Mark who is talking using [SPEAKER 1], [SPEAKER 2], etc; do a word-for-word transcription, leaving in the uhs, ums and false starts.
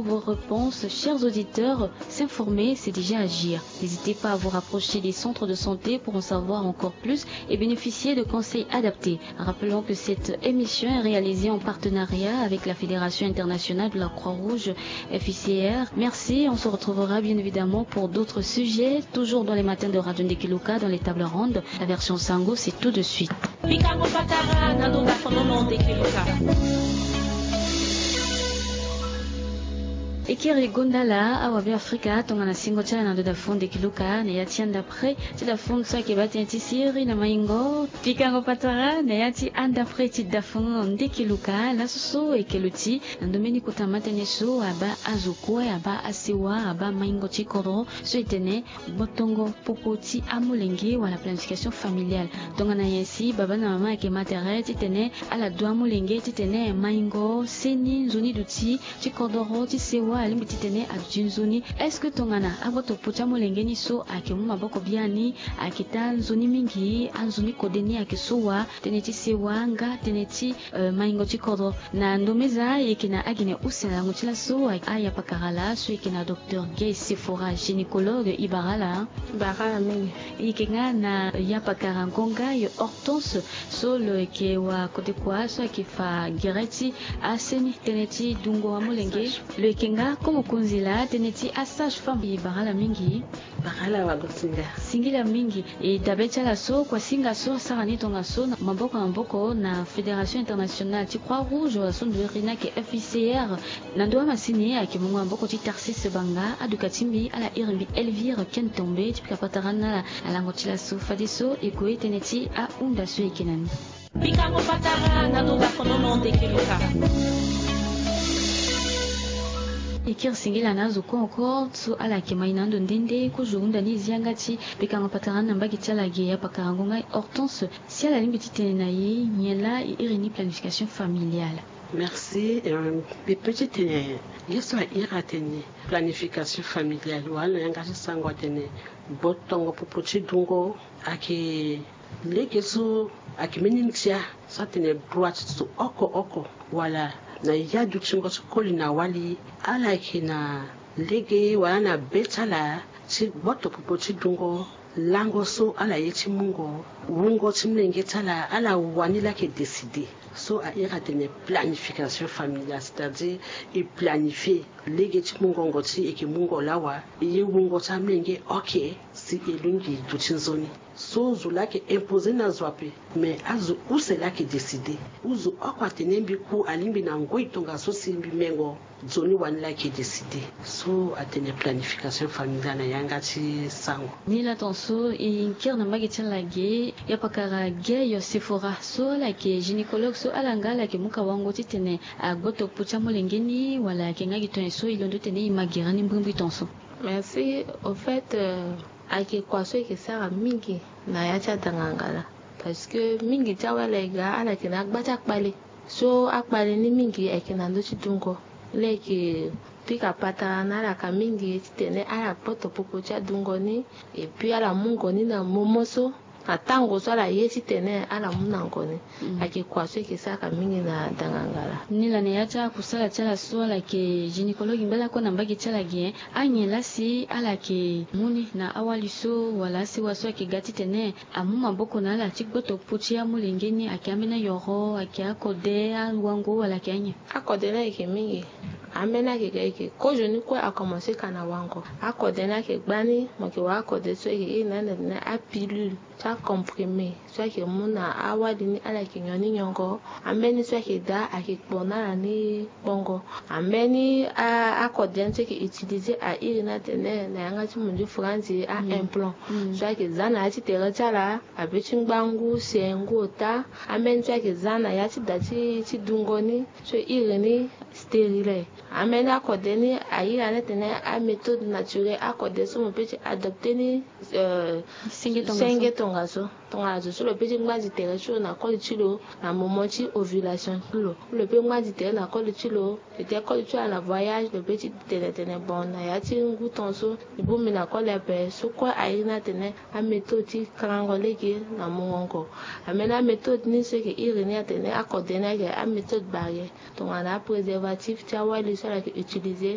[SPEAKER 1] vos réponses. Chers auditeurs, s'informer, c'est déjà agir. N'hésitez pas à vous rapprocher des centres de santé pour en savoir encore plus et bénéficier de conseils adaptés. Rappelons que cette émission est réalisée en partenariat avec la Fédération internationale de la Croix-Rouge, F I C R. Merci, on se retrouvera bien évidemment pour d'autres sujets, toujours dans les matins de Radio Ndekiluka, dans les tables rondes. La version Sango, c'est tout de suite. Ekiri gondala awabe Afrika tonga na singo chala na doda funde kiluka na yati anda pre tida funde sa kebati nti siri na maingo tikango patara na yati anda pre tida funde kiluka la susu ekeluti na domeni kutamata neso aba azuko aba asiwa aba maingo chikoro so itene botongo popoti amulenge wala planification familiale tonga na yesi baba na mama ke matere titene ala do amulenge titene maingo seni nzuni duti chikodoro tisewa alimbi titene adjunzuni. Est-ce que tongana aboto pucha molengeni so akemu maboko biani akita nzuni mingi anzuni kodeni akisuwa teneti sewanga teneti uh, maingo chikodo na ndomeza yekina agine usela ngutila so aya pakarala so yekina docteur Gay Sephora gynécologue ibarala
[SPEAKER 2] barala mingi
[SPEAKER 1] yekenga na ya pakarangonga yo Hortense so le ke wa kote kwa so akifa gereti aseni teneti dungo wa molenge le kenga como kunzila teneti asage femme barala mingi
[SPEAKER 2] barala wa gosinga
[SPEAKER 1] singila mingi e dabecha la so kwa singa so sarani tonga so na maboko na maboko na Fédération internationale ti Croix-Rouge wa so ndorina ke F I C R na ndo masini yake mungu maboko ti Tarsis Banga adukatimbi ala Irmbi Elvire Kentombe ti patarana ala ngotila so fadiso e ko teneti a unda so ekenani
[SPEAKER 3] Pikango patara na ndo da fono monde kiluka
[SPEAKER 1] Ikir singila nazo ko encore so ala kema inando ndende ko junda ni ziangati bekanga patarana mbaki tala ge ya pakarangonga Hortense si ala limbi titena yi nyela irini planification familiale.
[SPEAKER 2] Merci. Euh, les petites ils sont irateni planification familiale wala yangashi sango tene botongo popochi dungo ake lekeso ake meninxia satene droite so oko oko wala na yadu chingo sokoli na wali ala kina lege wala na betala si boto popochi dungo lango so ala yechi mungo wungo chimlenge tala ala wanila ke décider so a iratene planification familiale c'est-à-dire et planifier lege chimungo ngoti eke mungo lawa ye wungo chamlenge okay si elungi duchinzoni so zula ke imposer na zwape mais azu usela ke décider uzu okwa tenembi ku alimbi na ngoi tonga so simbi mengo zoni wanila ke décider so atene planification familiale na yangati sango
[SPEAKER 1] ni la tonso e kir na mbagi tala ge ya pakara ge yo Sephora so la ke gynécologue so alanga la ke muka wango titene agboto pucha molengeni wala ke ngagi ton so ilondo tene imagirani mbumbi tonso.
[SPEAKER 2] Merci. Au fait euh, ake kwaso ke sara mingi na yacha tangangala parce que mingi tawala ga ala ke na gbata kpale so akpale ni mingi ake na ndo chitungo leke pika pata na la ka mingi tene ala poto popo cha dungoni et puis ala mungoni na momoso atango so ala yesi tene ala munangoni mm. ake kwaso ke saka mingi na tangangala
[SPEAKER 1] nila ne yacha kusala chala so la ke gynécologue mbela ko na mbagi chala ge anyela si ala ke muni na awali so wala si waso ke gati tene amuma boko na ala tikboto puchi ya mulengeni ake amena yoro ake akode alwango wala ke anye
[SPEAKER 2] akode na ke mingi amena ke ke ko joni ko a commencer kana wango akode na ke gbani mo ke wa akode so ke ina na a pilule ta comprimé so ke muna awadi ni ala ke nyoni nyongo ambeni so ke da ake kpona ni bongo ambeni a akode nse ke utiliser a irina tene na yanga ti munju franzi a mm. implant mm. so ke zana ti tere tala abeti ngbangu sengo ta ambeni so ke zana ya ti dati ti dungoni so irini stérile amène accordé ni aïe à tene a méthode naturelle accordé so mon petit adopté ni euh singe tongaso tongaso so le petit ngwazi tere so na koli chilo na moment ti ovulation lo le petit ngwazi tere na koli chilo était koli chilo na voyage le petit tene tene bon na ya ti ngu tonso ibumi na koli pe so ko aïe na tene a méthode ti krangole ki na mongo amène a méthode ni se ke irini tene accordé na a méthode barrière tonga na préservatif ti awali so la utiliser